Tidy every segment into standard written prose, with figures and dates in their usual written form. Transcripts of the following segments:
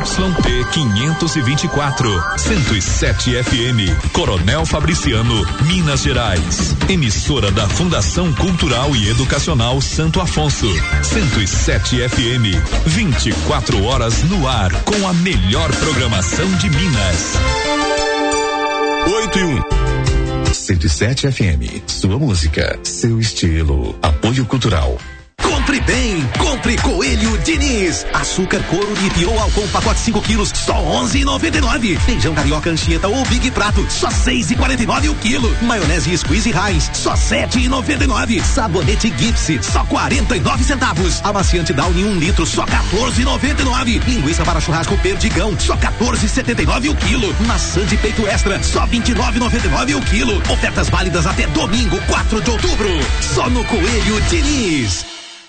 ZYT 524, 107 FM, Coronel Fabriciano, Minas Gerais. Emissora da Fundação Cultural e Educacional Santo Afonso, 107 FM, 24 horas no ar com a melhor programação de Minas. 8-1. 107 FM, sua música, seu estilo. Apoio Cultural. Compre bem, compre Coelho Diniz. Açúcar couro de Pirou Alcon, pacote 5 quilos, só 11,99. Feijão carioca Anchieta ou Big Prato, só 6,49 o quilo. Maionese Squeeze Heinz, só 7,99. Sabonete Gipsy, só 49 centavos. Amaciante Downy 1 litro, só 14,99. Linguiça para churrasco Perdigão, só 14,79 o quilo. Maçã de peito extra, só 29,99 o quilo. Ofertas válidas até domingo, 4 de outubro. Só no Coelho Diniz.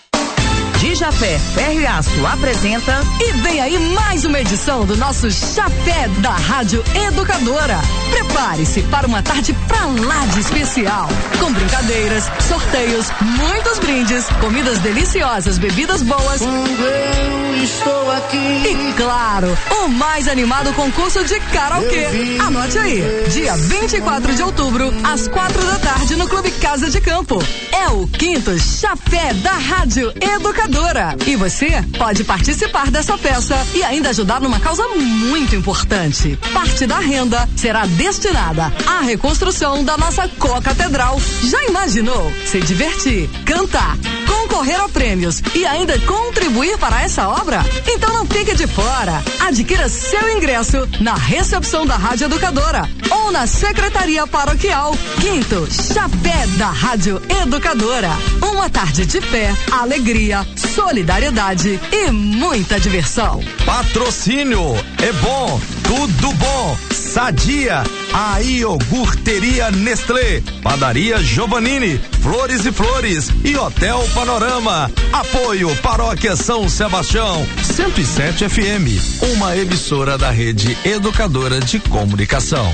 Dijapé Ferro e Aço apresenta e vem aí mais uma edição do nosso Chapé da Rádio Educadora. Prepare-se para uma tarde pra lá de especial, com brincadeiras, sorteios, muitos brindes, comidas deliciosas, bebidas boas. Quando eu estou aqui. E claro, o mais animado concurso de karaokê. Anote aí, dia 24 de outubro, às 4 da tarde, no Clube Casa de Campo. É o 5º Chapé da Rádio Educadora. E você pode participar dessa festa e ainda ajudar numa causa muito importante. Parte da renda será destinada à reconstrução da nossa co-catedral. Já imaginou? Se divertir, cantar, concorrer a prêmios e ainda contribuir para essa obra? Então não fique de fora. Adquira seu ingresso na recepção da Rádio Educadora ou na Secretaria Paroquial. 5º Chapé da Rádio Educadora. Uma tarde de fé, alegria, solidariedade e muita diversão. Patrocínio é bom, tudo bom. Sadia, a iogurteria Nestlé, padaria Giovannini, Flores e Flores e Hotel Panorama. Apoio Paróquia São Sebastião, 107 FM, uma emissora da Rede Educadora de Comunicação.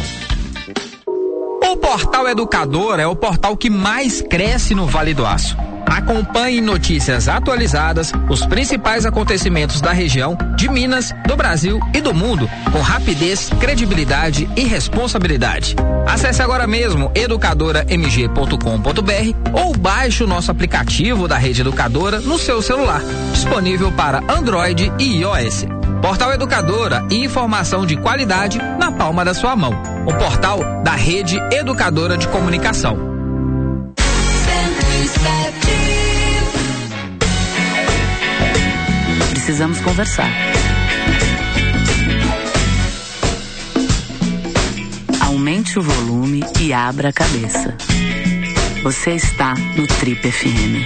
O Portal Educadora é o portal que mais cresce no Vale do Aço. Acompanhe notícias atualizadas, os principais acontecimentos da região, de Minas, do Brasil e do mundo, com rapidez, credibilidade e responsabilidade. Acesse agora mesmo educadoramg.com.br ou baixe o nosso aplicativo da Rede Educadora no seu celular, disponível para Android e iOS. Portal Educadora, informação de qualidade na palma da sua mão. O portal da Rede Educadora de Comunicação. Precisamos conversar. Aumente o volume e abra a cabeça. Você está no Trip FM.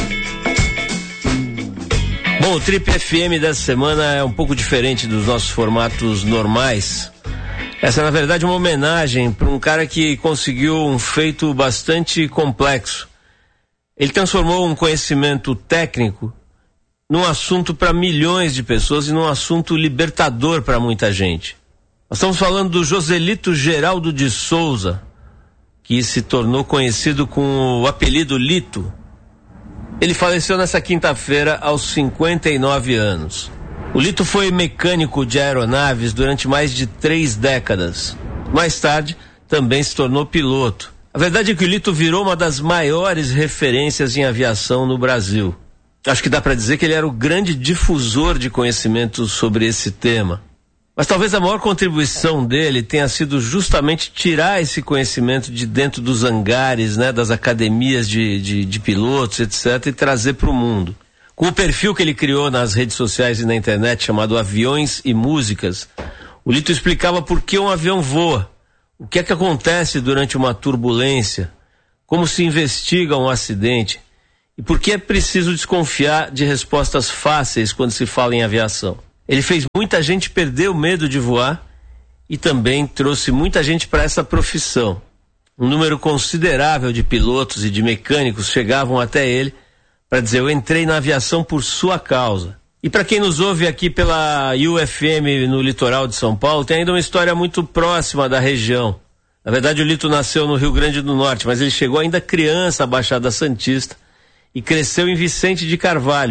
Bom, o Trip FM dessa semana é um pouco diferente dos nossos formatos normais. Essa é, na verdade, uma homenagem para um cara que conseguiu um feito bastante complexo. Ele transformou um conhecimento técnico num assunto para milhões de pessoas e num assunto libertador para muita gente. Nós estamos falando do Joselito Geraldo de Souza, que se tornou conhecido com o apelido Lito. Ele faleceu nessa quinta-feira aos 59 anos. O Lito foi mecânico de aeronaves durante mais de 3 décadas. Mais tarde, também se tornou piloto. A verdade é que o Lito virou uma das maiores referências em aviação no Brasil. Acho que dá para dizer que ele era o grande difusor de conhecimento sobre esse tema. Mas talvez a maior contribuição dele tenha sido justamente tirar esse conhecimento de dentro dos hangares, né, das academias de pilotos, etc., e trazer para o mundo. Com o perfil que ele criou nas redes sociais e na internet, chamado Aviões e Músicas, o Lito explicava por que um avião voa, o que é que acontece durante uma turbulência, como se investiga um acidente e por que é preciso desconfiar de respostas fáceis quando se fala em aviação. Ele fez muita gente perder o medo de voar e também trouxe muita gente para essa profissão. Um número considerável de pilotos e de mecânicos chegavam até ele para dizer: eu entrei na aviação por sua causa. E para quem nos ouve aqui pela UFM no litoral de São Paulo, tem ainda uma história muito próxima da região. Na verdade, o Lito nasceu no Rio Grande do Norte, mas ele chegou ainda criança à Baixada Santista e cresceu em Vicente de Carvalho,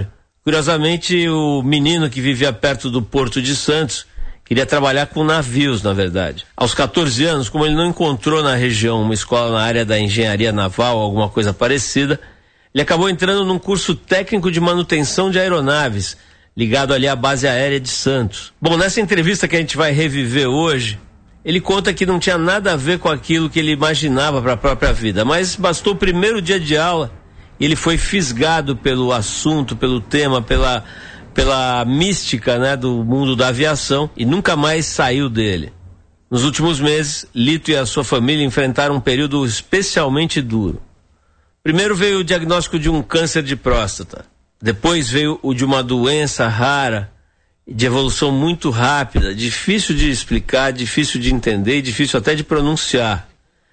Curiosamente, o menino que vivia perto do Porto de Santos queria trabalhar com navios, na verdade. Aos 14 anos, como ele não encontrou na região uma escola na área da engenharia naval, alguma coisa parecida, ele acabou entrando num curso técnico de manutenção de aeronaves, ligado ali à base aérea de Santos. Bom, nessa entrevista que a gente vai reviver hoje, ele conta que não tinha nada a ver com aquilo que ele imaginava para a própria vida, mas bastou o primeiro dia de aula e ele foi fisgado pelo assunto, pelo tema, pela mística, né, do mundo da aviação e nunca mais saiu dele. Nos últimos meses, Lito e a sua família enfrentaram um período especialmente duro. Primeiro veio o diagnóstico de um câncer de próstata. Depois veio o de uma doença rara, de evolução muito rápida, difícil de explicar, difícil de entender e difícil até de pronunciar.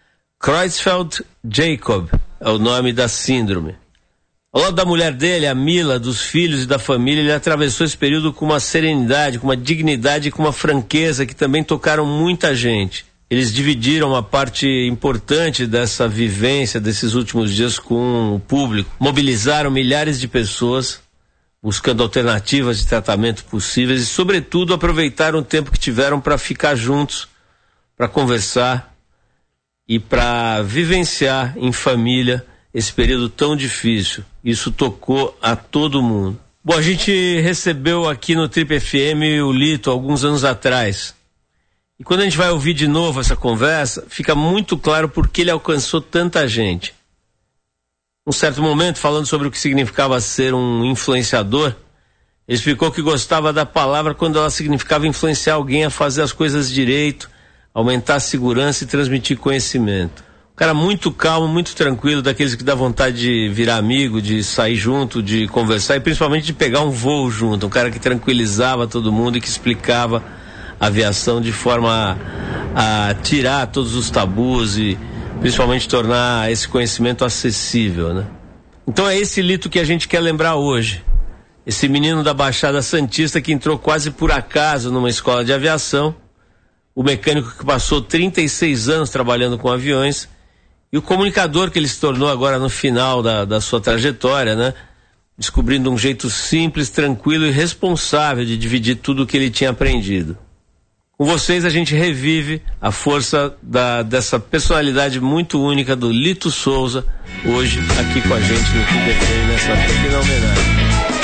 Creutzfeldt-Jakob é o nome da síndrome. Ao lado da mulher dele, a Mila, dos filhos e da família, ele atravessou esse período com uma serenidade, com uma dignidade e com uma franqueza que também tocaram muita gente. Eles dividiram uma parte importante dessa vivência desses últimos dias com o público, mobilizaram milhares de pessoas, buscando alternativas de tratamento possíveis e, sobretudo, aproveitaram o tempo que tiveram para ficar juntos, para conversar e para vivenciar em família esse período tão difícil. Isso tocou a todo mundo. Bom, a gente recebeu aqui no Trip FM o Lito alguns anos atrás. E quando a gente vai ouvir de novo essa conversa, fica muito claro por que ele alcançou tanta gente. Um certo momento, falando sobre o que significava ser um influenciador, ele explicou que gostava da palavra quando ela significava influenciar alguém a fazer as coisas direito, aumentar a segurança e transmitir conhecimento. Um cara muito calmo, muito tranquilo, daqueles que dá vontade de virar amigo, de sair junto, de conversar e principalmente de pegar um voo junto. Um cara que tranquilizava todo mundo e que explicava a aviação de forma a tirar todos os tabus e principalmente tornar esse conhecimento acessível, né? Então é esse Lito que a gente quer lembrar hoje. Esse menino da Baixada Santista que entrou quase por acaso numa escola de aviação, o mecânico que passou 36 anos trabalhando com aviões e o comunicador que ele se tornou agora no final da sua trajetória, né? Descobrindo um jeito simples, tranquilo e responsável de dividir tudo o que ele tinha aprendido. Com vocês a gente revive a força dessa personalidade muito única do Lito Souza, hoje aqui com a gente no QDF nessa pequena homenagem.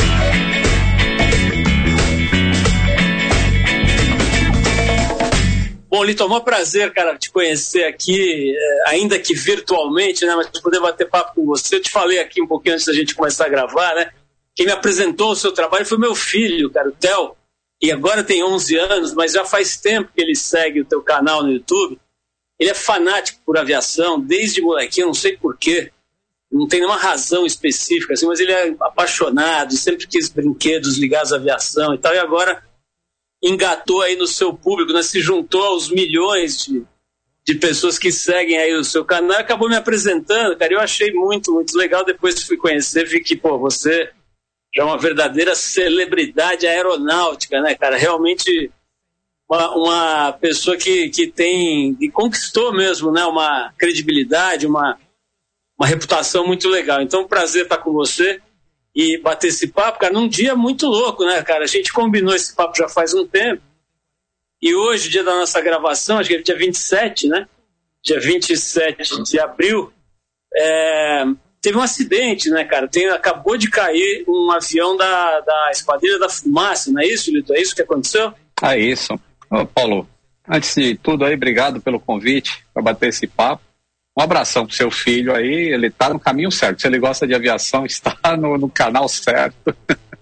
Bom, Lito, é um prazer, cara, te conhecer aqui, ainda que virtualmente, né, mas poder bater papo com você. Eu te falei aqui um pouquinho antes da gente começar a gravar, né? Quem me apresentou o seu trabalho foi meu filho, cara, o Theo. E agora tem 11 anos, mas já faz tempo que ele segue o teu canal no YouTube. Ele é fanático por aviação, desde molequinho, não sei porquê. Não tem nenhuma razão específica, assim, mas ele é apaixonado, sempre quis brinquedos ligados à aviação e tal. E agora engatou aí no seu público, né? Se juntou aos milhões de pessoas que seguem aí o seu canal. Acabou me apresentando, cara. Eu achei muito, muito legal. Depois fui conhecer, vi que, pô, você é uma verdadeira celebridade aeronáutica, né, cara? Realmente uma pessoa que conquistou mesmo, né, uma credibilidade, uma reputação muito legal. Então, prazer estar com você e bater esse papo, cara, num dia muito louco, né, cara? A gente combinou esse papo já faz um tempo e hoje, dia da nossa gravação, acho que é dia 27, né? Dia 27 de abril, teve um acidente, né, cara? Acabou de cair um avião da Esquadrilha da Fumaça, não é isso, Lito? É isso que aconteceu? É isso. Ô, Paulo, antes de tudo aí, obrigado pelo convite para bater esse papo. Um abração pro seu filho aí, ele tá no caminho certo. Se ele gosta de aviação, está no canal certo.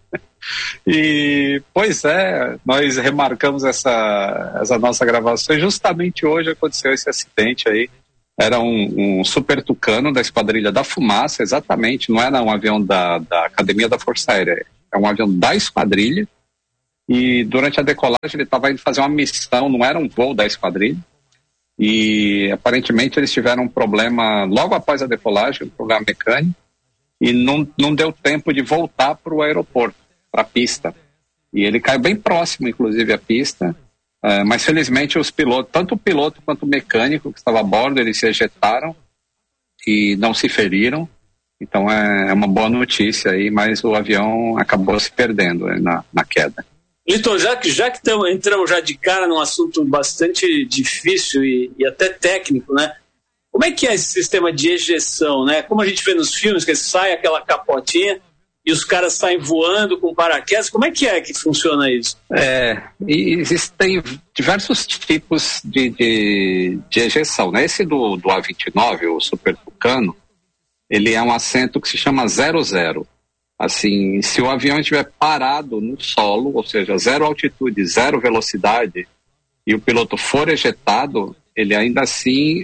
E, pois é, nós remarcamos essa nossa gravação e justamente hoje aconteceu esse acidente aí. Era um super tucano da Esquadrilha da Fumaça, exatamente, não era um avião da Academia da Força Aérea, é um avião da Esquadrilha, e durante a decolagem ele estava indo fazer uma missão, não era um voo da Esquadrilha, e aparentemente eles tiveram um problema logo após a decolagem, um problema mecânico, e não deu tempo de voltar para o aeroporto, para a pista, e ele caiu bem próximo, inclusive, à pista. Mas felizmente os pilotos, tanto o piloto quanto o mecânico que estava a bordo, eles se ejetaram e não se feriram. Então é uma boa notícia aí, mas o avião acabou se perdendo na queda. Liton, já que entramos já de cara num assunto bastante difícil e até técnico, né? Como é que é esse sistema de ejeção, né? Como a gente vê nos filmes, que sai aquela capotinha e os caras saem voando com paraquedas, como é que funciona isso? E existem diversos tipos de ejeção, né? Esse do A29, o Super Tucano, ele é um assento que se chama 00. Assim, se o avião estiver parado no solo, ou seja, 0 altitude, 0 velocidade, e o piloto for ejetado, ele ainda assim,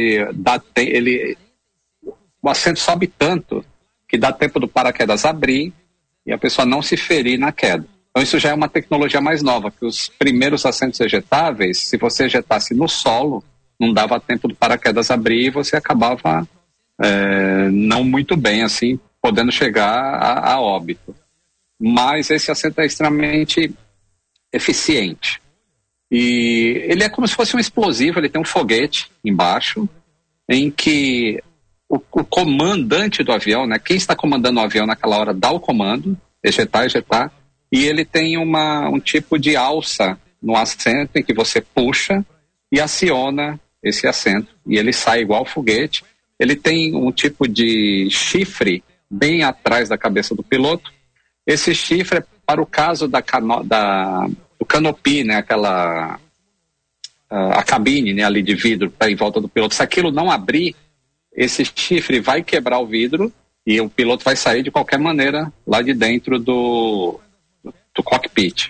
o assento sobe tanto que dá tempo do paraquedas abrir e a pessoa não se ferir na queda. Então isso já é uma tecnologia mais nova, que os primeiros assentos ejetáveis, se você ejetasse no solo, não dava tempo do paraquedas abrir e você acabava não muito bem, assim, podendo chegar a óbito. Mas esse assento é extremamente eficiente. E ele é como se fosse um explosivo, ele tem um foguete embaixo, em que o comandante do avião, né, quem está comandando o avião naquela hora, dá o comando, ejetar, e ele tem um tipo de alça no assento em que você puxa e aciona esse assento, e ele sai igual foguete. Ele tem um tipo de chifre bem atrás da cabeça do piloto. Esse chifre é para o caso do canopy, né, a cabine, né, ali de vidro tá em volta do piloto. Se aquilo não abrir, esse chifre vai quebrar o vidro e o piloto vai sair de qualquer maneira lá de dentro do cockpit.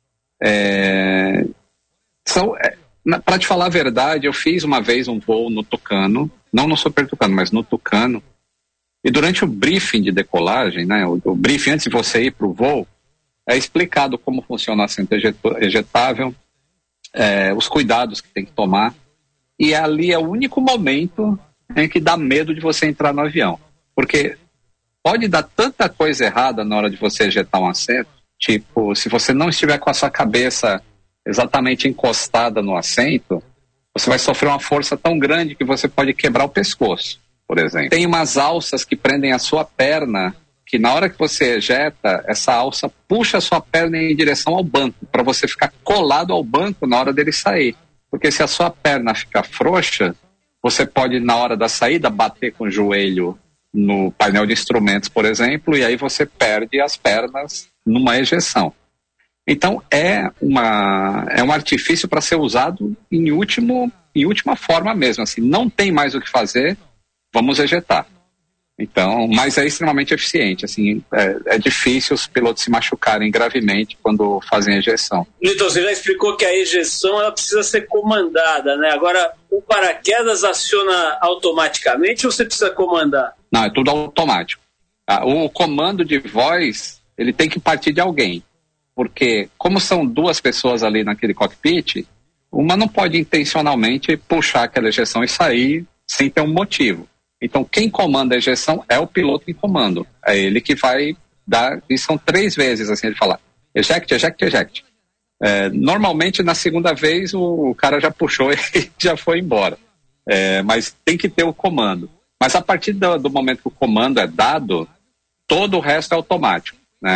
Para te falar a verdade, eu fiz uma vez um voo no Tucano, não no Super Tucano, mas no Tucano, e durante o briefing de decolagem, né, o briefing antes de você ir para o voo, é explicado como funciona o assento ejetável, os cuidados que tem que tomar, e ali é o único momento em que dá medo de você entrar no avião, porque pode dar tanta coisa errada na hora de você ejetar um assento, tipo, se você não estiver com a sua cabeça exatamente encostada no assento, você vai sofrer uma força tão grande que você pode quebrar o pescoço, por exemplo. Tem umas alças que prendem a sua perna, que na hora que você ejeta, essa alça puxa a sua perna em direção ao banco, para você ficar colado ao banco na hora dele sair. Porque se a sua perna ficar frouxa, você pode, na hora da saída, bater com o joelho no painel de instrumentos, por exemplo, e aí você perde as pernas numa ejeção. Então, é um artifício para ser usado em última forma mesmo. Assim, não tem mais o que fazer, vamos ejetar. Então, mas é extremamente eficiente. Assim, é difícil os pilotos se machucarem gravemente quando fazem a ejeção. Liton, você já explicou que a ejeção ela precisa ser comandada, né? Agora, o paraquedas aciona automaticamente ou você precisa comandar? Não, é tudo automático. O comando de voz, ele tem que partir de alguém. Porque, como são duas pessoas ali naquele cockpit, uma não pode intencionalmente puxar aquela ejeção e sair sem ter um motivo. Então, quem comanda a ejeção é o piloto em comando. É ele que vai dar, e são 3 vezes, assim, ele fala, eject, eject, eject. Normalmente, na segunda vez, o cara já puxou e já foi embora. Mas tem que ter o comando. Mas a partir do momento que o comando é dado, todo o resto é automático, né?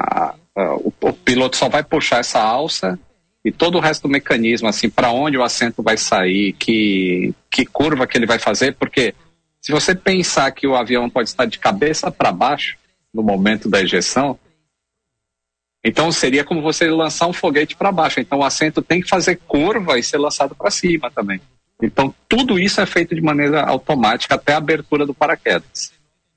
O piloto só vai puxar essa alça e todo o resto do mecanismo, assim, para onde o assento vai sair, que curva que ele vai fazer, porque se você pensar que o avião pode estar de cabeça para baixo no momento da ejeção, então seria como você lançar um foguete para baixo. Então o assento tem que fazer curva e ser lançado para cima também. Então tudo isso é feito de maneira automática até a abertura do paraquedas.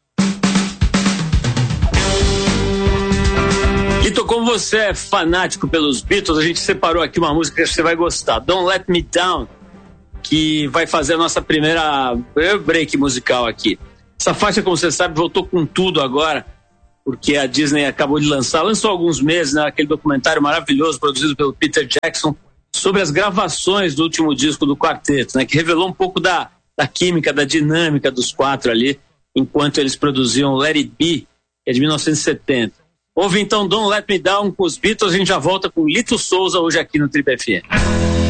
Liton, como você é fanático pelos Beatles, a gente separou aqui uma música que você vai gostar, Don't Let Me Down, que vai fazer a nossa primeira break musical aqui. Essa faixa, como você sabe, voltou com tudo agora, porque a Disney acabou de lançou há alguns meses, né, aquele documentário maravilhoso produzido pelo Peter Jackson sobre as gravações do último disco do quarteto, né, que revelou um pouco da química, da dinâmica dos 4 ali, enquanto eles produziam Let It Be, que é de 1970. Ouve então Don't Let Me Down com os Beatles, a gente já volta com Lito Souza hoje aqui no Trip FM.